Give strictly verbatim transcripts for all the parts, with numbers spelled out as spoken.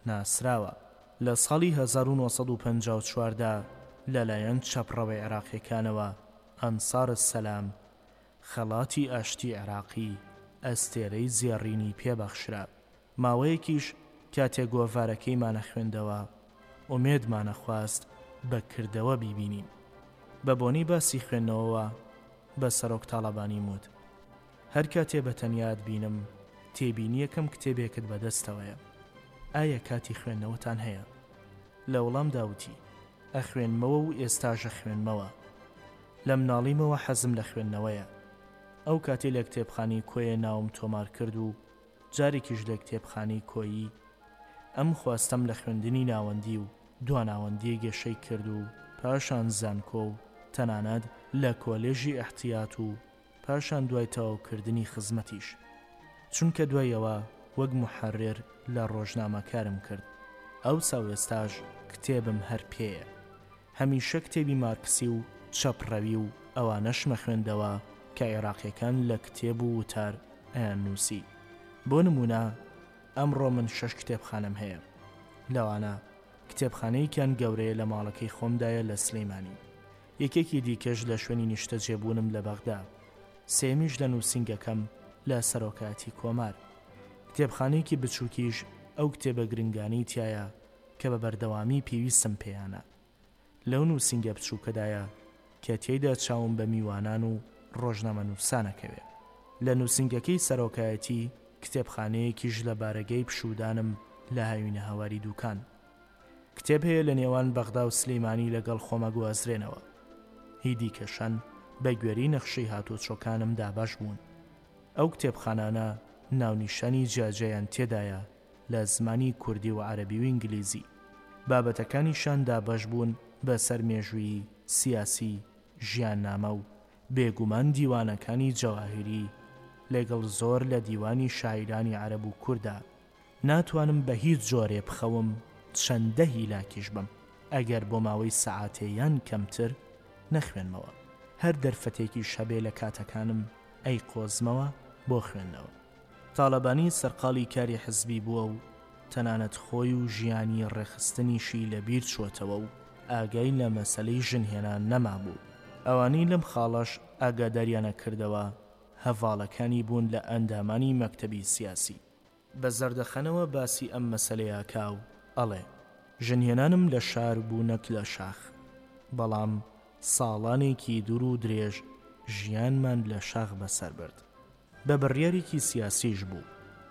ناسراوە. لە ساڵی هەزار و نۆسەد و پەنجا و چواردا لەلایەن چەپڕەوەی عێراقیەکانەوە ئەنسار السەلام خەڵاتی ئاشتی عێراقی ئەستێرەی زێڕینی پێبەخشرا. ماوەیەکیش کاتێک گۆڤارەکەیمانە خوێندەوە ئومێدمانە خواست بەکردەوە بیبینین. بە بۆنی باسی خوێندنەوەوە بە سەرۆک تاڵەبانی وت: هەر کاتێ بە تەنیات بینم تێبینی یەکەم کتێبێکت بەدەستەوەیە، ئایا کاتی خوێندنەوەتان هەیە؟ لە وەڵام داوتی: ئەخوێنمەوە و ئێستاژە خوێنمەوە، لە مناڵیمەوە حەزم لە خوێندنەوەیە. ئەو کاتی لە کتێبخانی کۆیە ناوم تۆمار کرد و جارێکیش لە کتێبخانی کۆیی ئەم خواستەم لە خوێندنی ناوەندی و دواناوەندی گەشەی کرد و پاشان زانکۆ و تەنانەت لە کۆلێژی ئەحتیات و پاشان دوای تەواوکردنی خزمەتیش، چونکە دوایەوە وەک محەرر لە ڕۆژنامەکارم کرد. ئەو ساوێستاژ کتێبم هەر پێیە. هەمیشە کتێبی مارکسی و چەپڕەوی و ئەوانەشمە خوێندەوە کە عێراقیەکان لە کتێب و وتار ئەیان نووسی. بۆ نمونە ئەمڕۆ من شەش کتێبخانەم هەیە، لەوانە کتێبخانەیەکیان گەورەیە لە ماڵەکەی خۆمدایە لە سلەیمانی، یەکێکی دیکەش لە شوێنی نیشتە جێبوونم لە بەغدا، سێمیش لە نووسینگەکەم لە سەرۆکاتی کۆمار. کتێبخانەیەکی بچووکیش ئەو کتێبە گرنگانی تایە کە بە بەردەوامی پێویستم پێیانە. لەو نووسینگە بچووکەدایە کە تێیدا چاوم بە میوانان و ڕۆژنامە نووسانەکەوێ. لە نووسینگەکەی سەرۆکایەتی کتێبخانەیەکیش لە بارەگەی پشودانم لە هاوینە هەواری دووکان. کتێب هەیە لە نێوان بەغدا و سلەیمانی لەگەڵ خۆمە گوازرێنەوە. هی دیکەشەن بە گوێری نەخشەی هاتوچۆکانم دابەش بوون. ئەو کتێبخانانە ناونیشانی جیاجیان تێدایە لە زمانی کوردی و عەرەبی و ئینگلیزی. بابەتەکانیشان دابەش بوون بەسەر مێژووی، سیاسی، ژیاننامە و بێگومان دیوانەکانی جەواهیری لەگەڵ زۆر لە دیوانی شاعیرانی عەرەب و کووردا. ناتوانم بە هیچ جۆرێ بخەوم چەندە هیلاکیش بم ئەگەر بۆ ماوەی سەعاتێیان کەمتر نەخوێنمەوە. هەر دەرفەتێکی شەبێ لە کاتەکانم ئەی قۆزمەوە بۆ خوێندنەوە. تاڵەبانی سەرقاڵی کاری حزبی بووە و تەنانەت خۆی و ژیانی ڕێخستنیشی لە بیر چۆتەوە و ئاگای لە مەسەلەی ژنهێنان نەمابوو. ئەوانەی لەم خاڵەش ئاگاداریانە کردەوە هەڤاڵەکانی بوون لە ئەندامانی مەکتەبی سیاسی. بە زەردەخەنەوە باسی ئەم مەسەلەیە کاو ئەڵێ: ژنهێنانم لە شار بوو نەک لە شاخ، بەڵام ساڵانێکی دوور و درێژ ژیانمان لە شاخ بەسەر برد. بە بڕیارێکی سیاسیش بوو،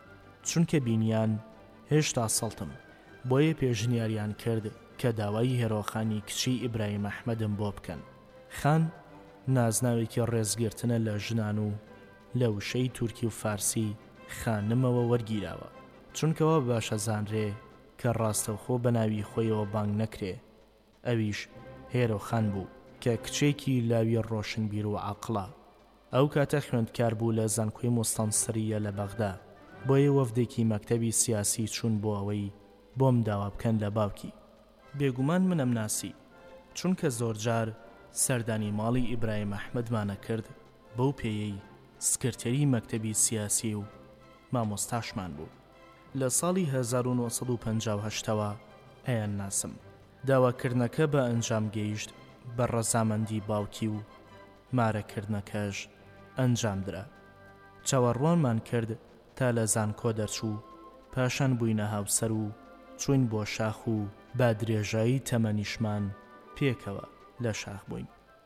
چونکە بینیان هێشتا سەڵتم، بۆیە پێشنیاریان کرد کە داوای هێرۆخانی کچی ئیبراهیم ئەحمەدم بۆ بکەن. خان نازناوێکی ڕێزگرتنە لە ژنان و لە وشەی تورکی و فارسی خانمەوە وەرگیراوە، چونکەوە باشە زانرێ کە ڕاستەوخۆ بە ناوی خۆیەوە بانگ نەکرێ. ئەویش هێرۆخان بوو کە کچێکی لاوی ڕۆشنبیر و عاقڵە. ئەو کاتە خوێندکار بوو لە زانکۆی مۆستەنسریە لە بەغدا، بۆیە وەفدێکی مەکتەبی سیاسی چوون بۆ ئەوەی بۆم داوا بکەن لە باوکی. بێگومان منەم ناسی، چونکە زۆر جار سەردانی ماڵی ئیبراهیم ئەحمەدمانە کرد بەو پێیەی سکرتێری مەکتەبی سیاسی و مامۆستاشمان بوو. لە ساڵی هەزار و نۆسەد و پەنجا و هەشتەوە ئەیان ناسم داواکردنەکە بە ئەنجام گەیشت بە ڕەزامەندی باوکی و مارەکردنەکەش ئەنجام درا. چاوەڕوانمان کرد تا لە زانکۆ دەرچوو، پاشان بووینە هاوسەر و چوین بۆ شاخ و با درێژایی تەمەنیشمان پێکەوە لە شاخ بووین.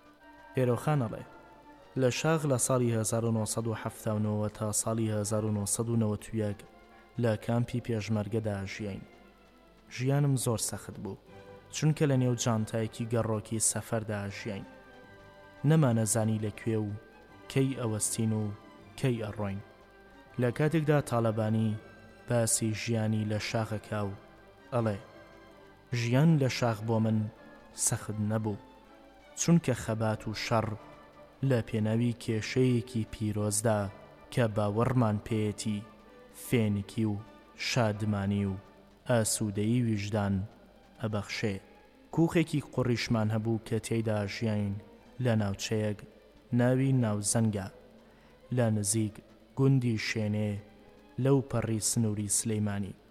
هێرۆخان ئەڵێ: لە شاخ لە ساڵی هەزار و نۆسەد و حەڤتا و نۆ تا ساڵی هەزار و نۆسەد و نەوەت و یەک لە کامپی پێشمەرگەدا ژیاین. ژیانم زۆر سەخت بوو، چونکە لە نێو جانتایەکی گەڕۆکی سەفەردا ژیاین. نەمانەزانی لەکوێ و کەی ئەوەستین و کەی ئەڕۆین. لە کاتێکدا تاڵەبانی باسی ژیانی لە شاخەکە و ئەڵێ: ژیان لە شاخ بۆ من سەخت نەبوو، چونکە خەبات و شەڕ لە پێناوی کێشەیەکی پیرۆزدا کە باوەڕمان پێیەتی فێنکی و شادمانی و ئاسوودەیی ویژدان ئەبەخشێ. کووخێکی قوڕیشمان هەبوو کە تێیدا ژیاین لە ناوچەیەک ناوی ناوزەنگە لە نزیک گوندی شوێنێ لەو پەڕی سنووری سلەیمانی.